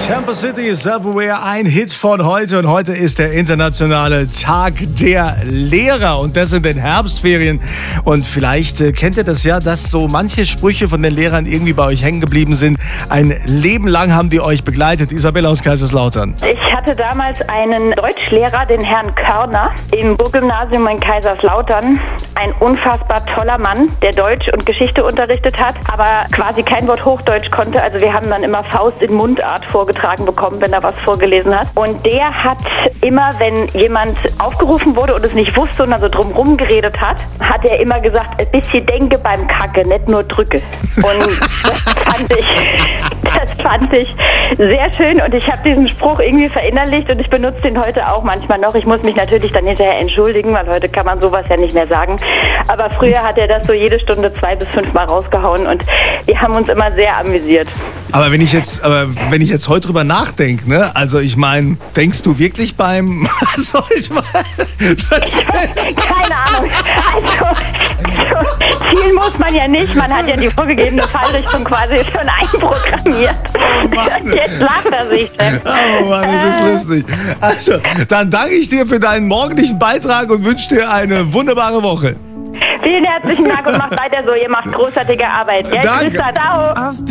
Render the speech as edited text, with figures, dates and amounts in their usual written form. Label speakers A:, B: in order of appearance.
A: Campus City is Everywhere, ein Hit von heute. Und heute ist der internationale Tag der Lehrer und das in den Herbstferien. Und vielleicht kennt ihr das ja, dass so manche Sprüche von den Lehrern irgendwie bei euch hängen geblieben sind. Ein Leben lang haben die euch begleitet. Isabella aus Kaiserslautern.
B: Ich hatte damals einen Deutschlehrer, den Herrn Körner, im Burggymnasium in Kaiserslautern. Ein unfassbar toller Mann, der Deutsch und Geschichte unterrichtet hat, aber quasi kein Wort Hochdeutsch konnte. Also wir haben dann immer Faust in Mundart vorgetragen bekommen, wenn er was vorgelesen hat. Und der hat immer, wenn jemand aufgerufen wurde und es nicht wusste und also drumherum geredet hat, hat er immer gesagt, ein bisschen denke beim Kacke, nicht nur drücke. Und das fand ich sehr schön und ich habe diesen Spruch irgendwie verinnerlicht und ich benutze den heute auch manchmal noch. Ich muss mich natürlich dann hinterher entschuldigen, weil heute kann man sowas ja nicht mehr sagen. Aber früher hat er das so jede Stunde 2 bis 5 Mal rausgehauen und wir haben uns immer sehr amüsiert.
A: Aber wenn ich jetzt heute drüber nachdenke, ne? Also ich meine, denkst du wirklich beim... Also ich meine...
B: Keine Ahnung. Also, viel muss man ja nicht. Man hat ja die vorgegebene Fallrichtung quasi schon einprogrammiert.
A: Oh Mann.
B: Jetzt lacht er sich.
A: Oh Mann, das ist lustig. Also, dann danke ich dir für deinen morgendlichen Beitrag und wünsche dir eine wunderbare Woche.
B: Vielen herzlichen Dank und macht weiter so. Ihr macht großartige Arbeit. Ja,
A: Danke.
B: Tschüss, ciao.